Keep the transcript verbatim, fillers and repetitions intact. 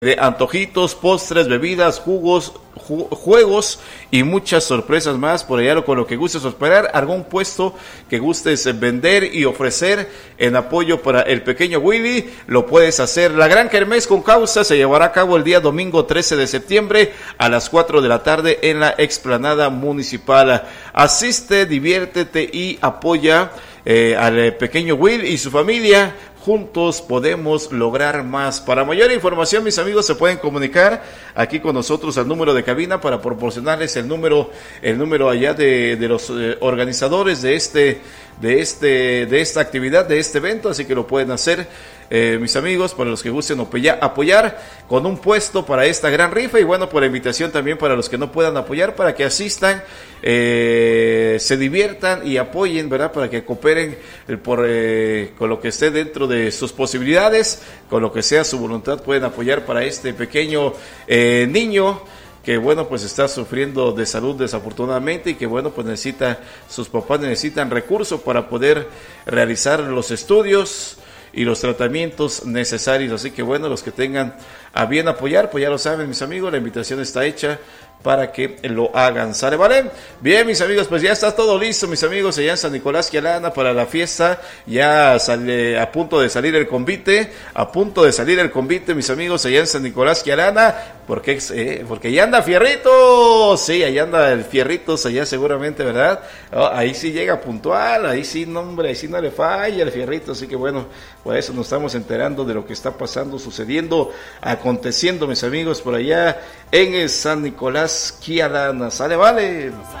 de antojitos, postres, bebidas, jugos, ju- juegos y muchas sorpresas más por allá, con lo que gustes hospedar, algún puesto que gustes vender y ofrecer en apoyo para el pequeño Willy, lo puedes hacer. La Gran Kermés con Causa se llevará a cabo el día domingo trece de septiembre a las cuatro de la tarde en la explanada municipal. Asiste, diviértete y apoya eh, al pequeño Will y su familia. Juntos podemos lograr más. Para mayor información, mis amigos, se pueden comunicar aquí con nosotros al número de cabina para proporcionarles el número, el número allá de, de los eh, organizadores de este, de este, de esta actividad, de este evento, así que lo pueden hacer, eh, mis amigos, para los que gusten apoyar, apoyar con un puesto para esta gran rifa, y bueno, por la invitación también para los que no puedan apoyar, para que asistan, eh, se diviertan y apoyen, ¿verdad? Para que cooperen el por, eh, con lo que esté dentro de sus posibilidades, con lo que sea su voluntad, pueden apoyar para este pequeño eh, niño que bueno, pues está sufriendo de salud desafortunadamente, y que bueno, pues necesita, sus papás necesitan recursos para poder realizar los estudios y los tratamientos necesarios. Así que bueno, los que tengan a bien apoyar, pues ya lo saben, mis amigos, la invitación está hecha para que lo hagan. ¿Sale? ¿Vale? Bien, mis amigos, pues ya está todo listo, mis amigos, allá en San Nicolás Quialana para la fiesta. Ya sale a punto de salir el convite, a punto de salir el convite, mis amigos, allá en San Nicolás Quialana, porque, eh, porque ya anda Fierritos, sí, allá anda el Fierritos, allá seguramente, ¿verdad? Oh, ahí sí llega puntual, ahí sí, no, hombre, ahí sí no le falla el Fierrito, así que bueno, por eso nos estamos enterando de lo que está pasando, sucediendo, aconteciendo, mis amigos, por allá en el San Nicolás Quialana. ¿Sale? Vale.